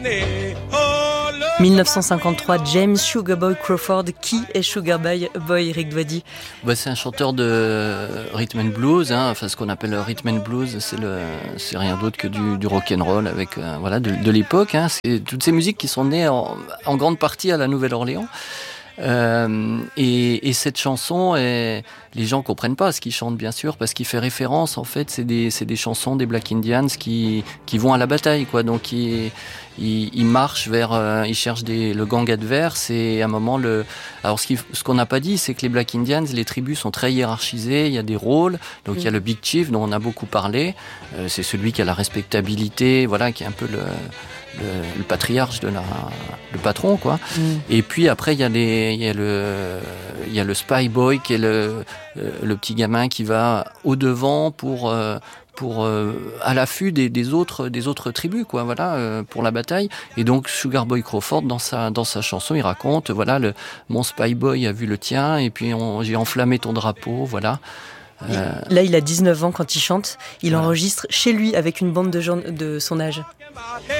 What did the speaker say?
1953, James Sugarboy Crawford. Qui est Sugarboy, Eric Douady? C'est un chanteur de rhythm and blues, enfin ce qu'on appelle le rhythm and blues, c'est rien d'autre que du rock and roll avec de l'époque. C'est toutes ces musiques qui sont nées en grande partie à la Nouvelle-Orléans. Et cette chanson, les gens comprennent pas ce qu'il chante, bien sûr, parce qu'il fait référence, en fait, c'est des chansons des Black Indians qui vont à la bataille, quoi. Donc ils marchent vers, ils cherchent le gang adverse, et à un moment alors ce qu'on n'a pas dit, c'est que les Black Indians, les tribus sont très hiérarchisées, il y a des rôles. Donc il y a le Big Chief dont on a beaucoup parlé, c'est celui qui a la respectabilité, qui est un peu le patriarche le patron, quoi. Et puis après il y a le Spy Boy qui est le petit gamin qui va au devant pour à l'affût des autres tribus, quoi, pour la bataille. Et donc Sugarboy Crawford, dans sa chanson, il raconte, mon Spy Boy a vu le tien, et puis j'ai enflammé ton drapeau, Là, il a 19 ans quand il chante. Il enregistre chez lui avec une bande de gens de son âge.